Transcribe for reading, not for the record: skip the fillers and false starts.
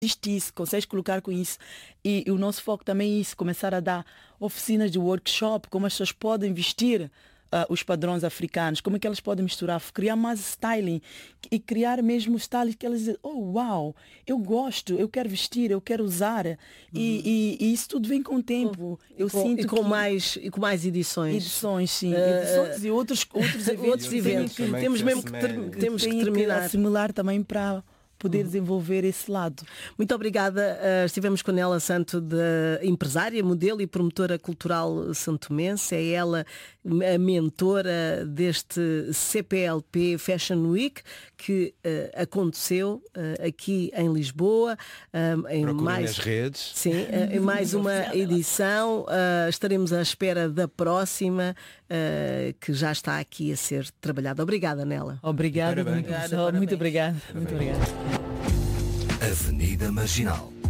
existe isso, consegues colocar com isso. E o nosso foco também é isso, começar a dar oficinas de workshop, como as pessoas podem vestir os padrões africanos, como é que elas podem misturar, criar mais styling e criar mesmo styling que elas dizem, oh uau, eu gosto, eu quero vestir, eu quero usar. E isso tudo vem com o tempo. Eu sinto com mais edições. Edições, sim. Edições e outros eventos. Temos mesmo que terminar. Assimilar também para poder desenvolver esse lado. Muito obrigada. Estivemos com Nela Santo, empresária, modelo e promotora cultural santomense. É ela a mentora deste CPLP Fashion Week que aconteceu aqui em Lisboa. Nas redes. Sim, em mais uma edição. Estaremos à espera da próxima, que já está aqui a ser trabalhada. Obrigada, Nela. Obrigada. Muito obrigada. Avenida Marginal.